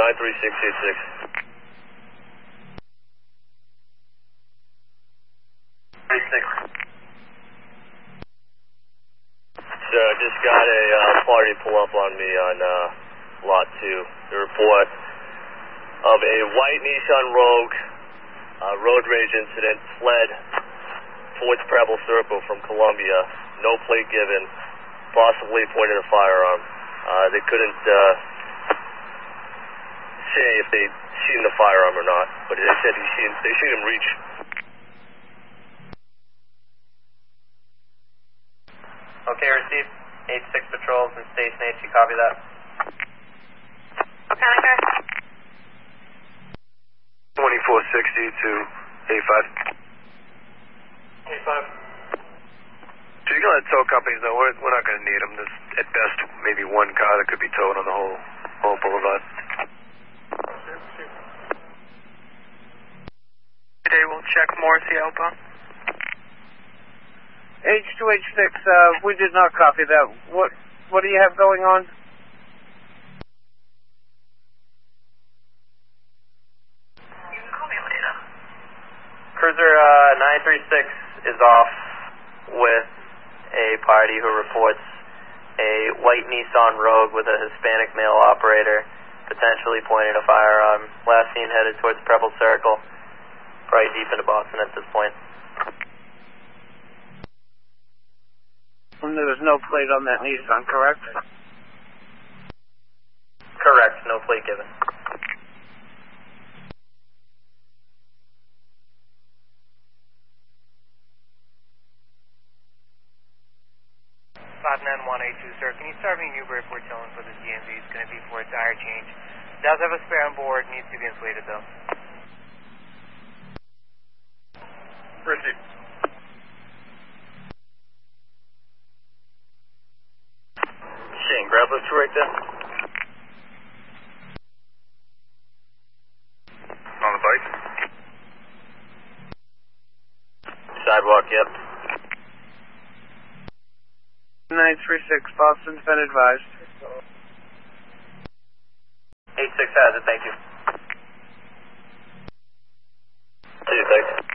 93686. 36. So just got a party pull up on me on lot 2. The report of a white Nissan Rogue road rage incident, fled towards Preble Circle from Columbia. No plate given, possibly pointed a firearm. They couldn't say if they'd seen the firearm or not, but they said they seen him reach. Okay, received. 86 patrols in Station H, you copy that? Okay, okay. 2460 to A5. A5. So you can let tow companies know we're not going to need them. There's at best maybe one car that could be towed on the whole boulevard. Today we'll check Morrissey Alpha. H2H6, we did not copy that. What do you have going on? You can call me later. Cruiser 936 is off with a party who reports a white Nissan Rogue with a Hispanic male operator, potentially pointing a firearm. Last seen headed towards Preble Circle, probably deep into Boston at this point. And there was no plate on that Nissan, correct? Correct, no plate given. Sir, can you start me Newbury Port Tillman for this DMV? It's going to be for a tire change. Does have a spare on board, needs to be insulated though. Proceed. Shane, grab those two right there. On the bike? Sidewalk, yep. 936, Boston's been advised. 86 has it, thank you. See you, thanks.